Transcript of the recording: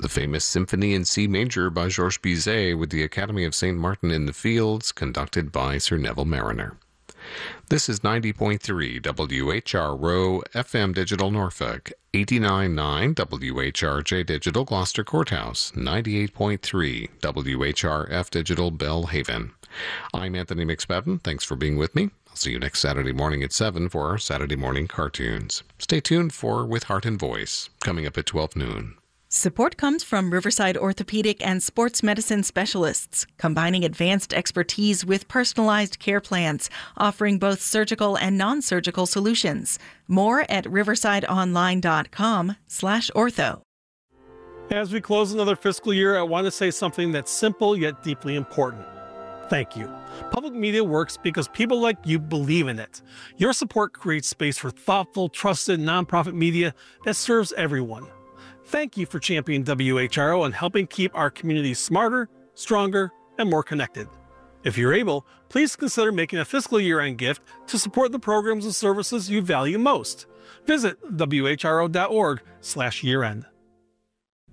the famous Symphony in C Major by Georges Bizet with the Academy of St. Martin in the Fields, conducted by Sir Neville Marriner. This is 90.3 WHRO FM Digital Norfolk, 89.9 WHRJ Digital Gloucester Courthouse, 98.3 WHRF Digital Belhaven. I'm Anthony McSpadden. Thanks for being with me. I'll see you next Saturday morning at 7 for our Saturday morning cartoons. Stay tuned for With Heart and Voice, coming up at 12 noon. Support comes from Riverside Orthopedic and Sports Medicine Specialists, combining advanced expertise with personalized care plans, offering both surgical and non-surgical solutions. More at riversideonline.com/ortho. As we close another fiscal year, I want to say something that's simple yet deeply important. Thank you. Public media works because people like you believe in it. Your support creates space for thoughtful, trusted, nonprofit media that serves everyone. Thank you for championing WHRO and helping keep our communities smarter, stronger, and more connected. If you're able, please consider making a fiscal year-end gift to support the programs and services you value most. Visit whro.org/year-end.